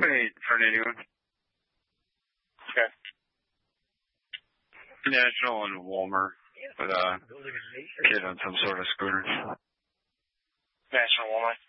Wait for an 81. Okay. National and Walmart with a kid on some sort of scooter. National Walmart.